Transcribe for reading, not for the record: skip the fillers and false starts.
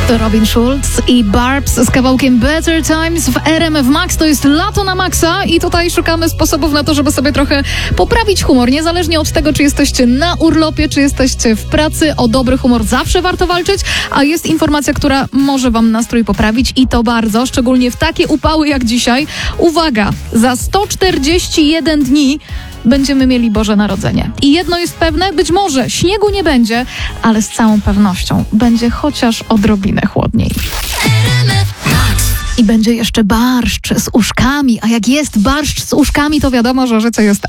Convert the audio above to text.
To Robin Schulz i Barbs z kawałkiem Better Times w RMF Max. To jest lato na maksa i tutaj szukamy sposobów na to, żeby sobie trochę poprawić humor. Niezależnie od tego, czy jesteście na urlopie, czy jesteście w pracy, o dobry humor zawsze warto walczyć, a jest informacja, która może wam nastrój poprawić i to bardzo, szczególnie w takie upały jak dzisiaj. Uwaga, za 141 dni będziemy mieli Boże Narodzenie. I jedno jest pewne, być może śniegu nie będzie, ale z całą pewnością będzie chociaż odrobinę chłodniej. I będzie jeszcze barszcz z uszkami, a jak jest barszcz z uszkami, to wiadomo, że życie jest